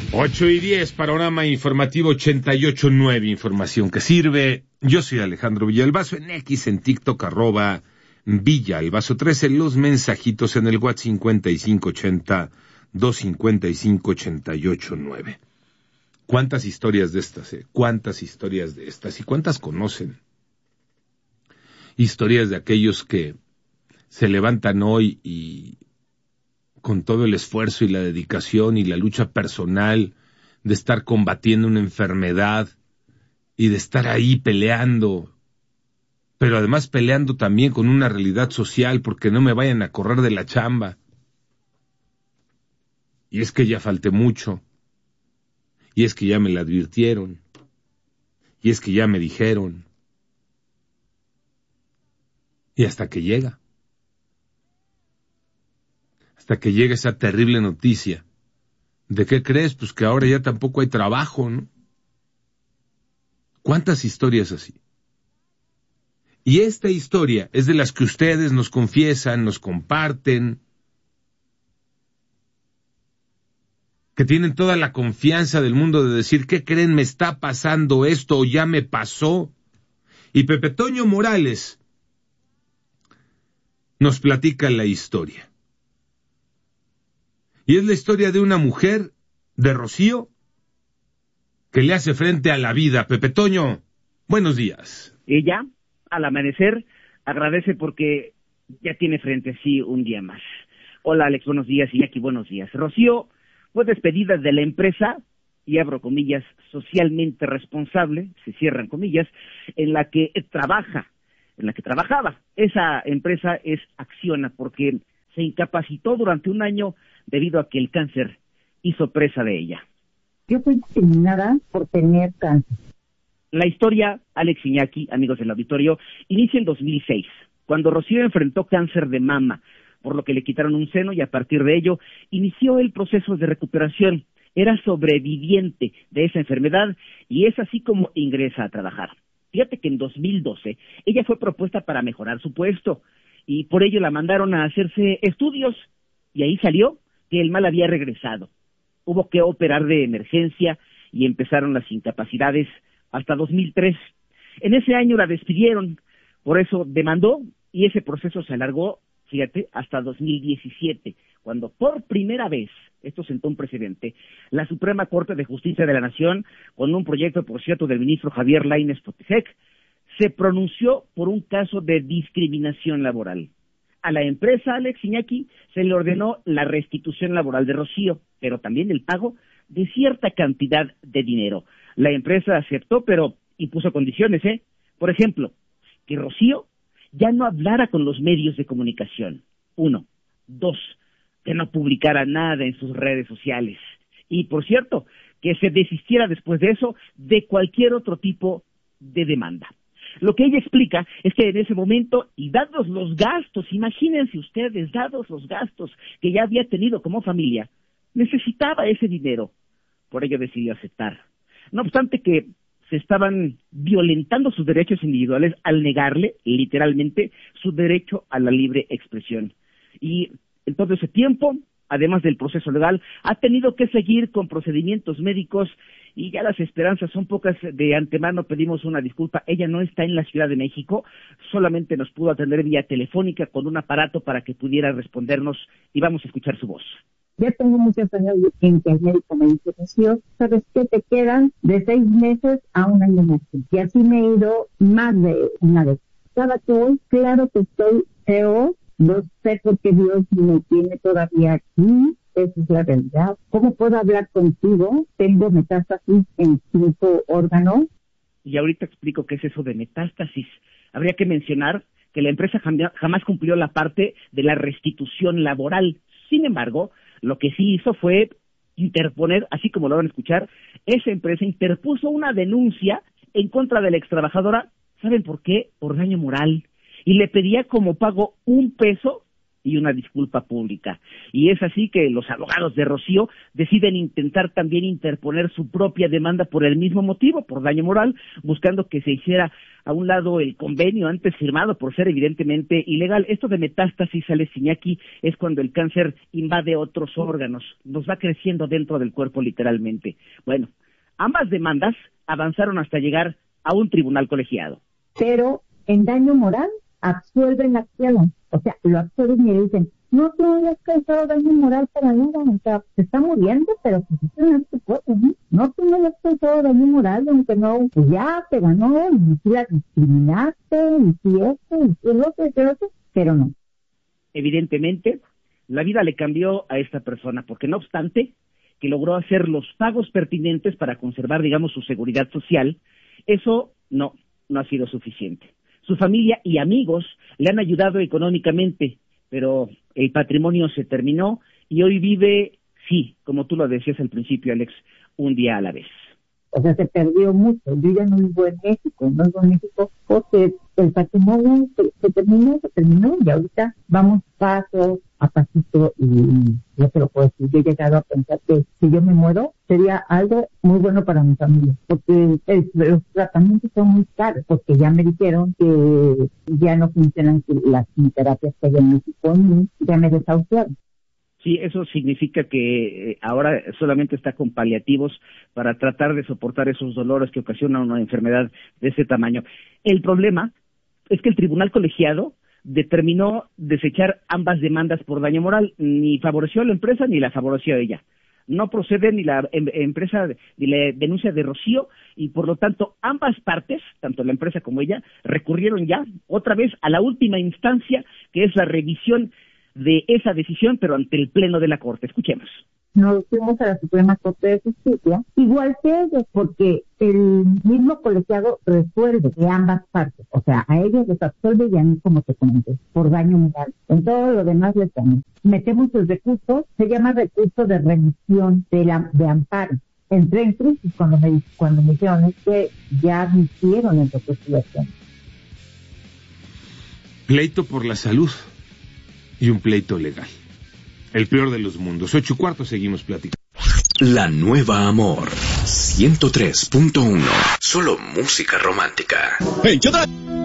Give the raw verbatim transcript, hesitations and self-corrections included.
Ocho y diez, panorama informativo ochenta y ocho nueve, información que sirve. Yo soy Alejandro Villalbazo, en X, en TikTok, arroba Villalbazo trece, los mensajitos en el WhatsApp cincuenta y cinco ochenta, doscientos cincuenta y cinco, ochenta y ocho nueve. ¿Cuántas historias de estas, eh? ¿Cuántas historias de estas? ¿Y cuántas conocen? Historias de aquellos que se levantan hoy y con todo el esfuerzo y la dedicación y la lucha personal de estar combatiendo una enfermedad y de estar ahí peleando, pero además peleando también con una realidad social porque no me vayan a correr de la chamba. Y es que ya falté mucho, y es que ya me la advirtieron, y es que ya me dijeron, y hasta que llega. Hasta que llega esa terrible noticia. ¿De qué crees? Pues que ahora ya tampoco hay trabajo, ¿no? ¿Cuántas historias así? Y esta historia es de las que ustedes nos confiesan, nos comparten, que tienen toda la confianza del mundo de decir, ¿qué creen? Me está pasando esto o ya me pasó. Y Pepe Toño Morales nos platica la historia. Y es la historia de una mujer, de Rocío, que le hace frente a la vida. Pepe Toño, buenos días. Ella, al amanecer, agradece porque ya tiene frente a sí un día más. Hola Alex, buenos días, Iñaki, buenos días. Rocío fue despedida de la empresa, y abro comillas, socialmente responsable, se cierran comillas, en la que trabaja, en la que trabajaba. Esa empresa es Acciona, porque se incapacitó durante un año debido a que el cáncer hizo presa de ella. Yo fui discriminada por tener cáncer. La historia, Alex, Iñaki, amigos del auditorio, inicia en dos mil seis, cuando Rocío enfrentó cáncer de mama, por lo que le quitaron un seno y a partir de ello inició el proceso de recuperación. Era sobreviviente de esa enfermedad y es así como ingresa a trabajar. Fíjate que en dos mil doce ella fue propuesta para mejorar su puesto y por ello la mandaron a hacerse estudios y ahí salió que el mal había regresado. Hubo que operar de emergencia y empezaron las incapacidades hasta dos mil tres. En ese año la despidieron, por eso demandó y ese proceso se alargó, fíjate, hasta dos mil diecisiete, cuando por primera vez, esto sentó un precedente, la Suprema Corte de Justicia de la Nación, con un proyecto, por cierto, del ministro Javier Lainez Potisek, se pronunció por un caso de discriminación laboral. A la empresa, Alex, Iñaki, se le ordenó la restitución laboral de Rocío, pero también el pago de cierta cantidad de dinero. La empresa aceptó, pero impuso condiciones, ¿eh? Por ejemplo, que Rocío ya no hablara con los medios de comunicación. Uno. Dos, que no publicara nada en sus redes sociales. Y, por cierto, que se desistiera después de eso de cualquier otro tipo de demanda. Lo que ella explica es que en ese momento, y dados los gastos, imagínense ustedes, dados los gastos que ya había tenido como familia, necesitaba ese dinero. Por ello decidió aceptar. No obstante que se estaban violentando sus derechos individuales al negarle, literalmente, su derecho a la libre expresión. Y en todo ese tiempo, además del proceso legal, ha tenido que seguir con procedimientos médicos y ya las esperanzas son pocas. De antemano pedimos una disculpa. Ella no está en la Ciudad de México, solamente nos pudo atender vía telefónica con un aparato para que pudiera respondernos y vamos a escuchar su voz. Ya tengo muchos años en que el médico me dice, Rocío, ¿sabes qué? Te quedan de seis meses a un año más. Y así me he ido más de una vez. Cada que voy, claro que estoy peor. No sé por qué Dios me tiene todavía aquí. Esa es la realidad. ¿Cómo puedo hablar contigo? Tengo metástasis en cinco órganos. Y ahorita explico qué es eso de metástasis. Habría que mencionar que la empresa jamás cumplió la parte de la restitución laboral. Sin embargo, lo que sí hizo fue interponer, así como lo van a escuchar, esa empresa interpuso una denuncia en contra de la extrabajadora. ¿Saben por qué? Por daño moral. Y le pedía como pago un peso y una disculpa pública. Y es así que los abogados de Rocío deciden intentar también interponer su propia demanda por el mismo motivo, por daño moral, buscando que se hiciera a un lado el convenio antes firmado por ser evidentemente ilegal. Esto de metástasis, Alex Iñaki, es cuando el cáncer invade otros órganos, nos va creciendo dentro del cuerpo literalmente. Bueno, ambas demandas avanzaron hasta llegar a un tribunal colegiado. Pero en daño moral absuelven la acción, o sea, lo absuelven y le dicen, no tienes causado daño moral para nada, o sea, se está muriendo, pero pues eso no es tu cosa, ¿no? No tienes causado daño moral, aunque no, pues ya te ganó, y si la discriminaste, y si esto, y si lo otro, y si lo otro, pero no. Evidentemente, la vida le cambió a esta persona, porque no obstante que logró hacer los pagos pertinentes para conservar, digamos, su seguridad social, eso no, no ha sido suficiente. Su familia y amigos le han ayudado económicamente, pero el patrimonio se terminó y hoy vive, sí, como tú lo decías al principio, Alex, un día a la vez. O sea, se perdió mucho. Yo ya no vivo en México, no vivo en México porque el patrimonio se, se terminó, se terminó y ahorita vamos paso a pasito y yo te lo puedo decir. Yo he llegado a pensar que si yo me muero sería algo muy bueno para mi familia, porque el, los tratamientos son muy caros, porque ya me dijeron que ya no funcionan las terapias que hay en México y ya me desahuciaron. Sí, eso significa que ahora solamente está con paliativos para tratar de soportar esos dolores que ocasiona una enfermedad de ese tamaño. El problema es que el tribunal colegiado determinó desechar ambas demandas por daño moral, ni favoreció a la empresa ni la favoreció a ella. No procede ni la em- empresa ni la denuncia de Rocío y por lo tanto ambas partes, tanto la empresa como ella, recurrieron ya otra vez a la última instancia, que es la revisión de esa decisión, pero ante el Pleno de la Corte. Escuchemos. Nos fuimos a la Suprema Corte de Justicia, igual que ellos, porque el mismo colegiado resuelve de ambas partes, o sea, a ellos les absuelve y a mí, como te comenté, por daño moral. En todo lo demás les damos. Metemos el recurso, se llama recurso de remisión de, la, de amparo. Entré en crisis cuando me, cuando me dijeron es que ya me hicieron el recurso de acción. Pleito por la salud y un pleito legal. El peor de los mundos. Ocho cuartos, seguimos platicando. La Nueva Amor ciento tres punto uno. Solo música romántica. Hey, ¿qué tal?